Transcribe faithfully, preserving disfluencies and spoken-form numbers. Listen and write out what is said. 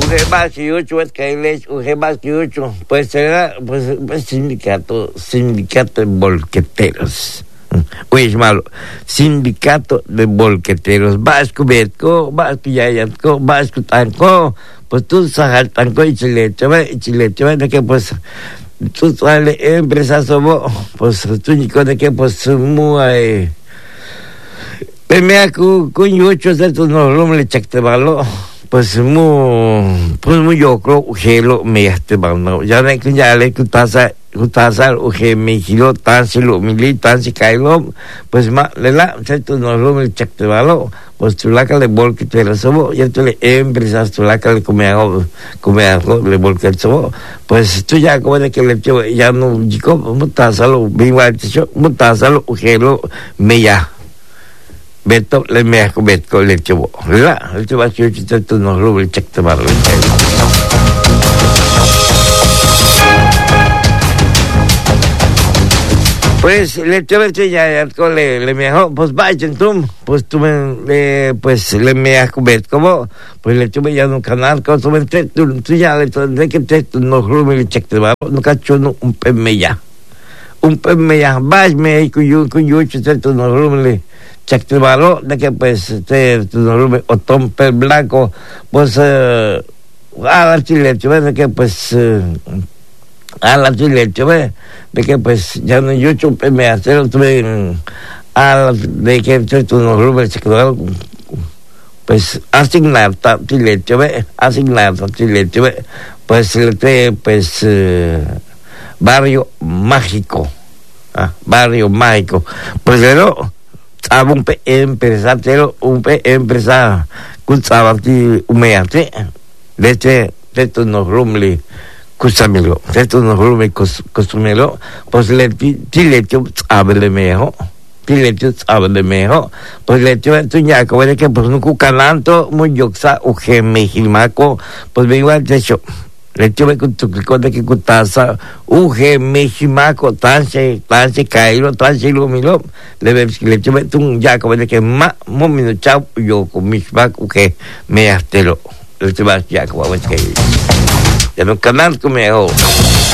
Uge más que ocho es que les uge más que ocho. Pues será pues, pues sindicato, sindicato de bolqueteros. Uy, es malo. Sindicato de bolqueteros. Vasco Betco, Vasco Yayatco, Vasco Tanco. Pues tú sabes Tanco y Chilecho, y Chilecho, de que pues tú sales empresas somos, pues tú ni de que pues muy Pemea cu cuñucho de tu no lo me checte malo. Pues muy pues muy yo creo gelo me este malo. Ya de que ya le cutasa cutasa o que me giro tan si lo mili tan si cailo pues ma le la tu no lo me checte malo. Pues tú la que le volque te la sobo ya tú le empresas tú la que le come algo come algo le volque el sobo pues tú ya como de que le ya no chico mutasa lo viva yo mutasa lo gelo me ya Beto le me ha beto le chubo la el chubo que yo tú no lo el check te va pues le chubo ya ya le le me pues vayan tú pues tú me pues le me ha beto como pues le chubo ya no canal con tu tú ya le de que te no lo el check te va no cacho no un peme ya un peme ya vas me con yo con yo tú no lo le Check malo de que pues este otón pel blanco pues uh, a la chile de que pues uh, a la chile de que pues ya no yo chupe me hacer tuve a de que tú no rubes check pues asignar ta chile asignar ta chile pues este pues uh, barrio mágico ah, barrio mágico pues pero Sabe un pe empresa, pero un pe empresa, cursaba ti umeate, de este, de estos no rumli, cusamelo, de estos no rumli costumelo, pues le tilecho sabe de mejo, tilecho sabe de mejo, pues le tilecho ya como de que pues no cucalanto, muy yoxa, uje mejimaco, pues me igual de hecho. Le tuve con tu de que cutasa uge meximaco tanse tanse cairo tanse lo milo le ves que le tuve un ya como de que ma momino chao yo con mis vac uge me astelo le tuve ya como de que ya no canal como